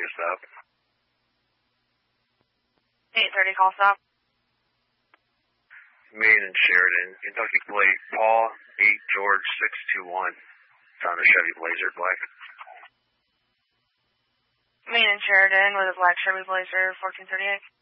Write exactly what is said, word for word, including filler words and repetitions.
be a stop. eight thirty call stop. Main and Sheridan, Kentucky plate, Paul, eight George six two one. It's on a Chevy Blazer, black. Main and Sheridan with a black Chevy Blazer, fourteen thirty-eight.